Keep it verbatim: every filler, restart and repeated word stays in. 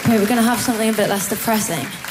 Okay, we're going to have something a bit less depressing.